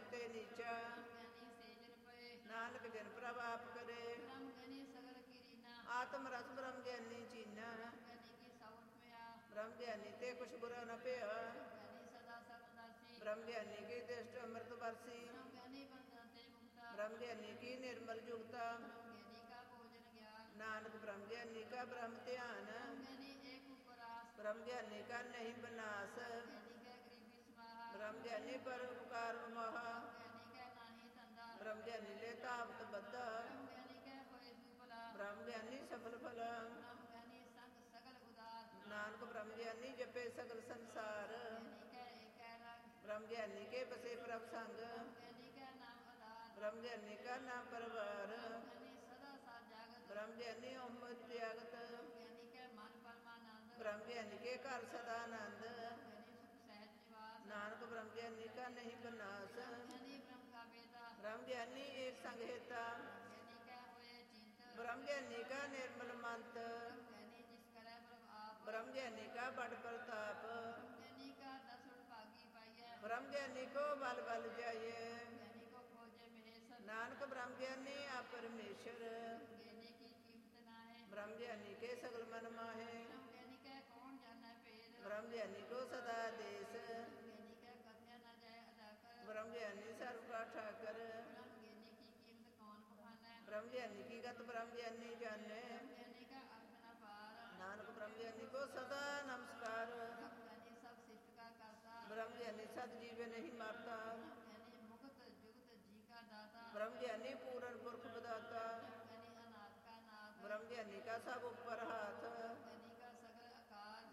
ਤੇ ਨੀਚਾ ਨਾਨਕ ਜਨ ਪ੍ਰਭ ਆਪ ਕਰੇ ਆਤਮ ਰਸ ਬ੍ਰਹਮ ਗਿਆਨੀ ਚੀਨਾ ਬ੍ਰਹਮ ਗਿਆਨੀ ਤੇ ਕੁਛ ਬੁਰਾ ਨ ਪਿਆ ਬ੍ਰਹਮ ਗਿਆਨੀ ਕੀ ਦ੍ਰਿਸ਼ਟ ਅੰਮ੍ਰਿਤ ਵਰਸੀ ਬ੍ਰਹਮ ਗਿਆਨੀ ਕੀ ਨਿਰਮਲ ਜੁਗਤਾ ਨਾਨਕ ਬ੍ਰਹਮ ਗਿਆਨੀ ਕਾ ਬ੍ਰਹਮ ਧਿਆਨ ਬ੍ਰਹਮ ਗਿਆਨੀ ਕਾ ਨਹੀਂ ਬਨਾਸ ਬ੍ਰਹਮ ਗਿਆਨੀ ਪਰ ਉਪਕਾਰ ਮਹਾ ਬ੍ਰਹਮ ਗਿਆਨੀ ਲੈ ਤਾਪਤ ਬੱਧਾ ਬ੍ਰਹਮ ਗਿਆਨੀ ਸਫਲ ਫਲ ਨਾਨਕ ਬ੍ਰਹਮ ਗਿਆਨੀ ਜਪੇ ਸਗਲ ਸੰਸਾਰ ਬ੍ਰਹਮ ਗਿਆਨੀ ਕੇ ਬਸੇ ਪ੍ਰਭ ਸੰਗ ਬ੍ਰਹਮ ਗਿਆਨੀ ਕਾ ਨਾਮ ਪਰਵਾਰ ਬ੍ਰਹਮ ਗਿਆਨੀ ਓਮ ਤਿਆਗਤ ਬ੍ਰਹਮ ਗਿਆਨੀ ਕੇ ਘਰ ਸਦਾ ਆਨੰਦ ਨਾਨਕ ਬ੍ਰਹਮ ਗਿਆਨੀ ਕਾ ਨਹੀਂ ਬਨਾਸ ਬ੍ਰਹਮ ਗਿਆਨੀ ਏਕ ਸੰਗ ਹੇਤਾ ਬ੍ਰਹਮ ਗਿਆਨੀ ਕਾ ਨਿਰਮਲ ਮੰਤ ਬ੍ਰਹਮ ਗਿਆਨੀ ਕਾ ਬੜ ਪ੍ਰਤਾਪ ਬ੍ਰਹਮ ਗਿਆਨੀ ਕੋ ਬਲ ਬਲ ਜਾਈਏ ਨਾਨਕ ਬ੍ਰਹਮ ਗਿਆਨੀ ਆ ਪਰਮੇਸ਼ਰ ਬ੍ਰਹਮ ਗਿਆਨੀ ਕੇ ਸਗਲ ਮਨ ਮਾਹੇ ਬ੍ਰਹਮ ਗਿਆਨੀ ਕੋ ਸਦਾ ਦੇਸ ਬ੍ਰਹਮ ਗਿਆਨੀ ਸਰਬ ਕਾ ਠਾਕਰ ਬ੍ਰਹਮ ਗਿਆਨੀ ਕੀ ਗਤ ਬ੍ਰਹਮ ਗਿਆਨੀ ਜਾਣੇ ਨਾਨਕ ਬ੍ਰਹਮ ਗਿਆਨੀ ਕੋ ਸਦਾ ਨਮਸਕਾਰ ਬ੍ਰਹਮ ਗਿਆਨੀ ਸਦ ਜੀਵੇ ਨਹੀਂ ਮਰਤਾ ਬ੍ਰਹਮ ਗਿਆਨੀ ਪੂਰਨ ਪੁਰਖ ਵਿਦਾਤਾ ਬ੍ਰਹਮ ਗਿਆਨੀ ਕਾ ਸਭ ਉੱਪਰ